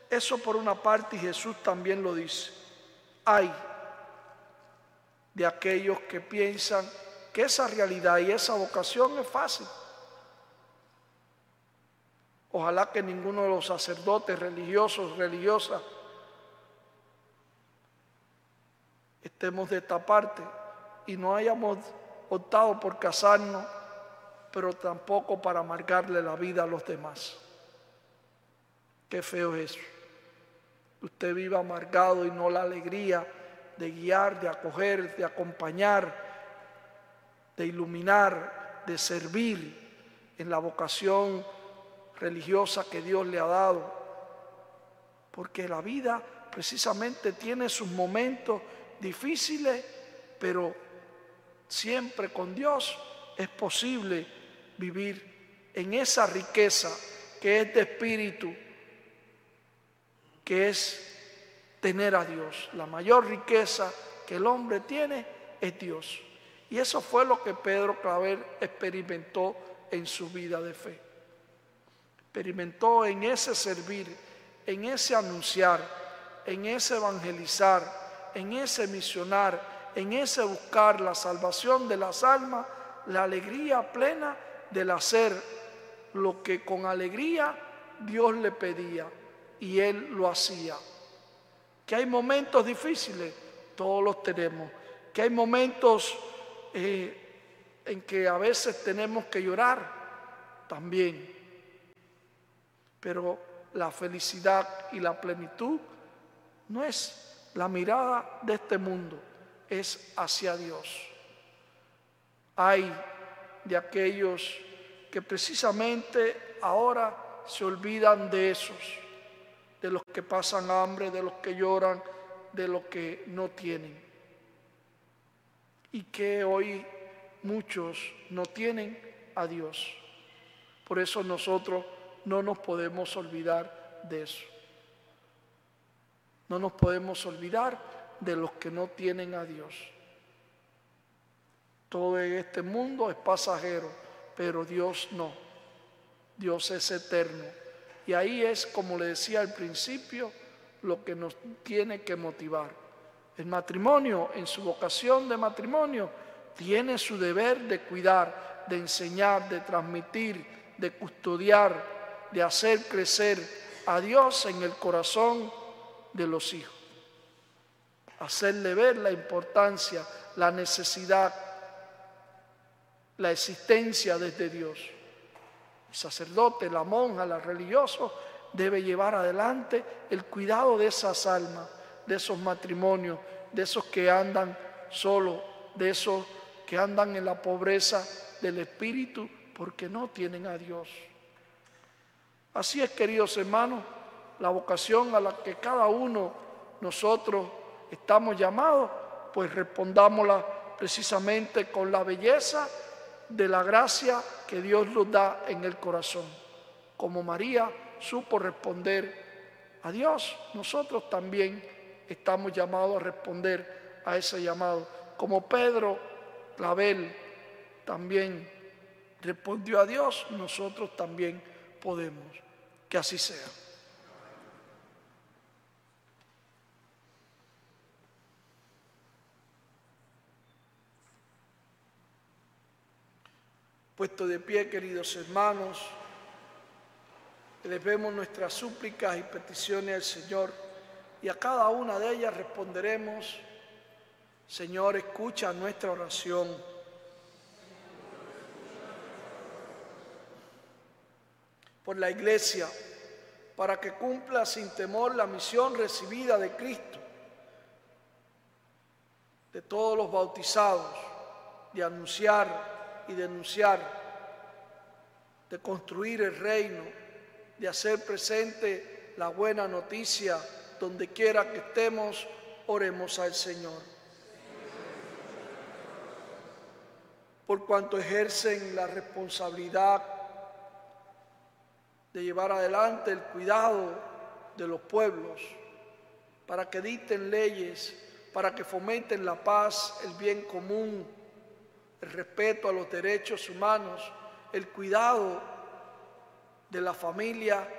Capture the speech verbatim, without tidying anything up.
Eso por una parte, y Jesús también lo dice. Hay de aquellos que piensan que esa realidad y esa vocación es fácil. Ojalá que ninguno de los sacerdotes religiosos, religiosas, estemos de esta parte y no hayamos optado por casarnos, pero tampoco para amargarle la vida a los demás. Qué feo es eso. Usted viva amargado y no la alegría de guiar, de acoger, de acompañar, de iluminar, de servir en la vocación religiosa que Dios le ha dado. Porque la vida precisamente tiene sus momentos difíciles, pero siempre con Dios es posible vivir en esa riqueza que es de espíritu, que es tener a Dios. La mayor riqueza que el hombre tiene es Dios. Y eso fue lo que Pedro Claver experimentó en su vida de fe. Experimentó en ese servir, en ese anunciar, en ese evangelizar, en ese misionar, en ese buscar la salvación de las almas, la alegría plena del hacer lo que con alegría Dios le pedía y él lo hacía. Que hay momentos difíciles, todos los tenemos. Que hay momentos eh, en que a veces tenemos que llorar, también. Pero la felicidad y la plenitud no es la mirada de este mundo, es hacia Dios. Hay de aquellos que precisamente ahora se olvidan de esos, de los que pasan hambre, de los que lloran, de los que no tienen. Y que hoy muchos no tienen a Dios. Por eso nosotros no nos podemos olvidar de eso. No nos podemos olvidar de los que no tienen a Dios. Todo en este mundo es pasajero, pero Dios no. Dios es eterno. Y ahí es, como le decía al principio, lo que nos tiene que motivar. El matrimonio, en su vocación de matrimonio, tiene su deber de cuidar, de enseñar, de transmitir, de custodiar, de hacer crecer a Dios en el corazón de los hijos. Hacerle ver la importancia, la necesidad, la existencia desde Dios. El sacerdote, la monja, la religioso debe llevar adelante el cuidado de esas almas, de esos matrimonios, de esos que andan solos, de esos que andan en la pobreza del espíritu porque no tienen a Dios. Así es, queridos hermanos, la vocación a la que cada uno nosotros estamos llamados, pues respondámosla precisamente con la belleza de la gracia que Dios nos da en el corazón. Como María supo responder a Dios, nosotros también estamos llamados a responder a ese llamado. Como Pedro Claver también respondió a Dios, nosotros también podemos. Que así sea. Puesto de pie, queridos hermanos, elevemos nuestras súplicas y peticiones al Señor y a cada una de ellas responderemos: Señor, escucha nuestra oración. Por la Iglesia, para que cumpla sin temor la misión recibida de Cristo, de todos los bautizados, de anunciar y denunciar, de construir el reino, de hacer presente la buena noticia donde quiera que estemos. Oremos al Señor. Por cuanto ejercen la responsabilidad de llevar adelante el cuidado de los pueblos, para que dicten leyes, para que fomenten la paz, el bien común, el respeto a los derechos humanos, el cuidado de la familia